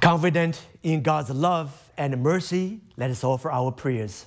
Confident in God's love and mercy, let us offer our prayers.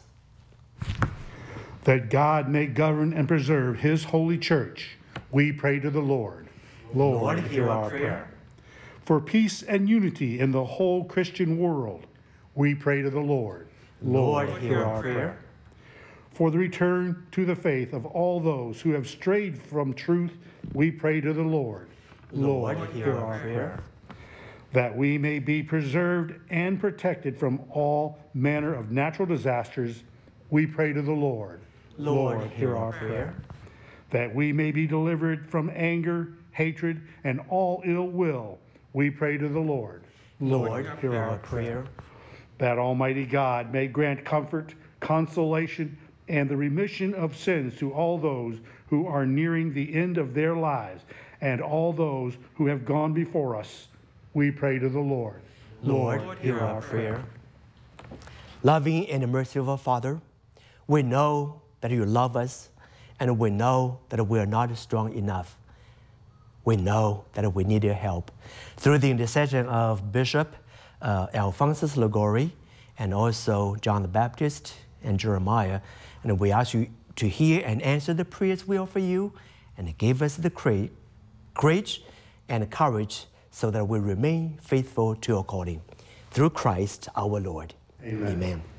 That God may govern and preserve his holy church, we pray to the Lord. Lord, hear our prayer. For peace and unity in the whole Christian world, we pray to the Lord. Lord, hear our prayer. For the return to the faith of all those who have strayed from truth, we pray to the Lord. Lord, hear our prayer. That we may be preserved and protected from all manner of natural disasters, we pray to the Lord. Lord, hear our prayer. That we may be delivered from anger, hatred, and all ill will, we pray to the Lord. Lord, hear our prayer. That Almighty God may grant comfort, consolation, and the remission of sins to all those who are nearing the end of their lives, and all those who have gone before us, we pray to the Lord. Lord, hear our prayer. Loving and merciful Father, we know that you love us, and we know that we are not strong enough. We know that we need your help. Through the intercession of Bishop Alphonsus Liguori, and also John the Baptist and Jeremiah, and we ask you to hear and answer the prayers we offer you, and give us the courage and courage so that we remain faithful to your calling. Through Christ our Lord. Amen. Amen.